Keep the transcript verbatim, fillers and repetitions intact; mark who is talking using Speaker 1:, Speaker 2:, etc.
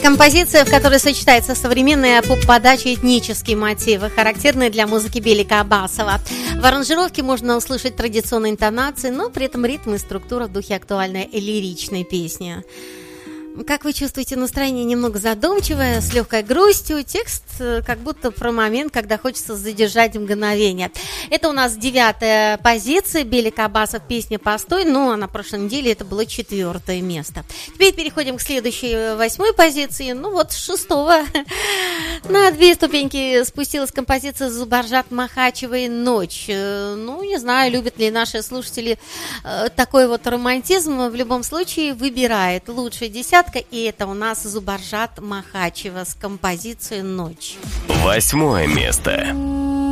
Speaker 1: Композиция, в которой сочетается современная поп-подача и этнические мотивы, характерные для музыки Белика Аббасова. В аранжировке можно услышать традиционные интонации, но при этом ритм и структура в духе актуальной и лиричной песни. Как вы чувствуете, настроение немного задумчивое, с легкой грустью. Текст как будто про момент, когда хочется задержать мгновение. Это у нас девятая позиция. Белик Аббасов, песня «Постой». Ну, а на прошлой неделе это было четвертое место. Теперь переходим к следующей, восьмой позиции. Ну вот, с шестого на две ступеньки спустилась композиция Зубаржат Махачевой «Ночь». Ну, не знаю, любят ли наши слушатели такой вот романтизм. В любом случае, выбирает лучшая десятка. И это у нас Зубаржат Махачева с композицией «Ночь».
Speaker 2: Восьмое место.